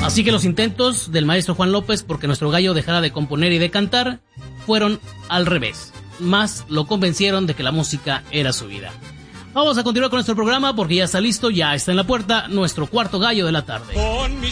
Así que los intentos del maestro Juan López porque nuestro gallo dejara de componer y de cantar fueron al revés. Más lo convencieron de que la música era su vida. Vamos a continuar con nuestro programa porque ya está listo, ya está en la puerta nuestro cuarto gallo de la tarde.